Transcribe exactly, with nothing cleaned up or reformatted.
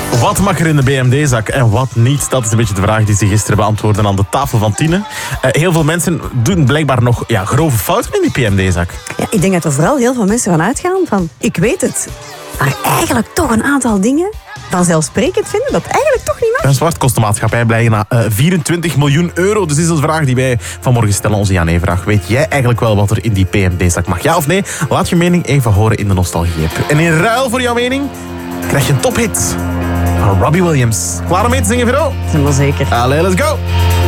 Wat mag er in de B M D-zak en wat niet? Dat is een beetje de vraag die ze gisteren beantwoorden aan de tafel van Tine. Uh, heel veel mensen doen blijkbaar nog ja, grove fouten in die P M D-zak. Ja, ik denk dat er vooral heel veel mensen van uitgaan van... Ik weet het, maar eigenlijk toch een aantal dingen vanzelfsprekend vinden dat eigenlijk toch niet mag. Een zwartkostenmaatschappij blijkt na uh, vierentwintig miljoen euro. Dus is dat de vraag die wij vanmorgen stellen, onze Jan E-vraag. Weet jij eigenlijk wel wat er in die P M D-zak mag? Ja of nee? Laat je mening even horen in de Nostalgie-app. En in ruil voor jouw mening krijg je een tophit van Robbie Williams. Klaar om mee te zingen, Vero? Dat is wel zeker. Allee, let's go!